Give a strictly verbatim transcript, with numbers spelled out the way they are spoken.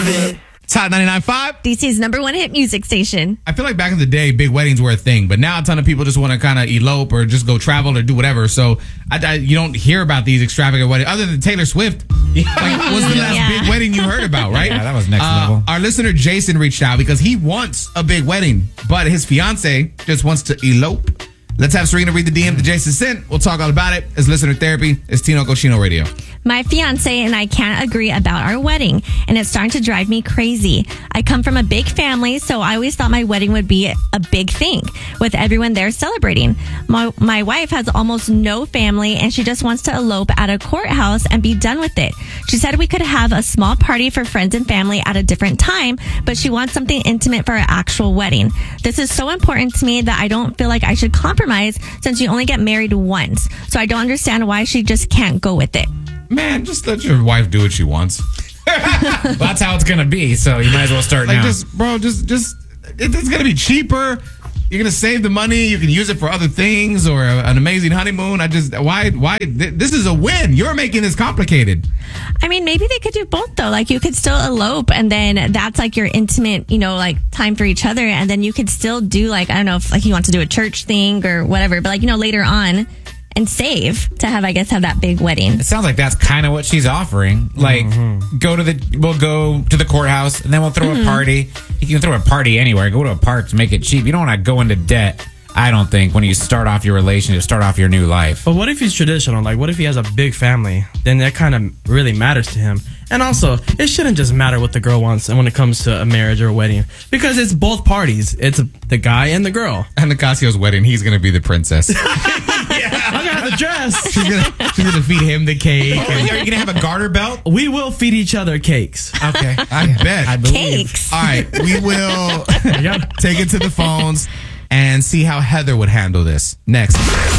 it. It's Hot ninety-nine point five. D C's number one hit music station. I feel like back in the day, big weddings were a thing, but now a ton of people just want to kind of elope or just go travel or do whatever. So I, I, you don't hear about these extravagant weddings other than Taylor Swift. Like, what's the last Yeah. big wedding you heard about, right? Yeah, that was next Uh, level. Our listener Jason reached out because he wants a big wedding, but his fiance just wants to elope. Let's have Serena read the D M that Jason sent. We'll talk all about it. It's Listener Therapy. It's Tino Cochino Radio. My fiance and I can't agree about our wedding, and it's starting to drive me crazy. I come from a big family, so I always thought my wedding would be a big thing with everyone there celebrating. My, my wife has almost no family, and she just wants to elope at a courthouse and be done with it. She said we could have a small party for friends and family at a different time, but she wants something intimate for our actual wedding. This is so important to me that I don't feel like I should compromise since you only get married once. So I don't understand why she just can't go with it. Man, just let your wife do what she wants. Well, that's how it's going to be, so you might as well start Like, now. just, bro, just, just, it, it's going to be cheaper. You're going to save the money. You can use it for other things or a, an amazing honeymoon. I just, why, why, th- this is a win. You're making this complicated. I mean, maybe they could do both though. Like you could still elope and then that's like your intimate, you know, like time for each other. And then you could still do like, I don't know if like you want to do a church thing or whatever, but like, you know, later on and save to have, I guess, have that big wedding. It sounds like that's kind of what she's offering. Like, Mm-hmm. go to the, we'll go to the courthouse and then we'll throw Mm-hmm. a party. You can throw a party anywhere. Go to a park to make it cheap. You don't want to go into debt, I don't think, when you start off your relationship, start off your new life. But what if he's traditional? Like, what if he has a big family? Then that kind of really matters to him. And also, it shouldn't just matter what the girl wants when it comes to a marriage or a wedding. Because it's both parties. It's the guy and the girl. And Nicasio's wedding, he's going to be the princess. I got the dress. she's going she's gonna feed him the cake. Are you going to have a garter belt? We will feed each other cakes. Okay. I bet. I believe. Cakes. All right, we will take it to the phones and see how Heather would handle this. Next.